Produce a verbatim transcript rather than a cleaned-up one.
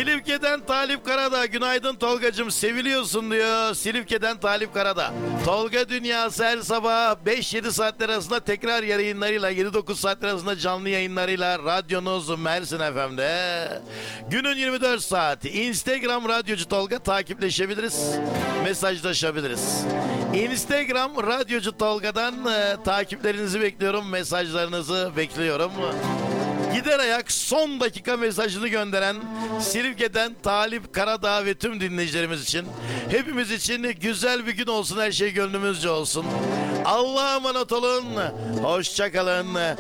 Silifke'den Talip Karadağ. Günaydın Tolgacığım, seviliyorsun diyor. Silifke'den Talip Karadağ. Tolga Dünyası her sabah beş yedi saatler arasında tekrar yayınlarıyla, yedi dokuz saatler arasında canlı yayınlarıyla radyonuz Mersin F M'de. Günün yirmi dört saati. Instagram Radyocu Tolga, takipleşebiliriz. Mesajlaşabiliriz. Instagram Radyocu Tolga'dan e, takiplerinizi bekliyorum. Mesajlarınızı bekliyorum. Gider ayak son dakika mesajını gönderen Silifke'den Talip Karadağ ve tüm dinleyicilerimiz için, hepimiz için güzel bir gün olsun, her şey gönlümüzce olsun. Allah'a emanet olun. Hoşça kalın.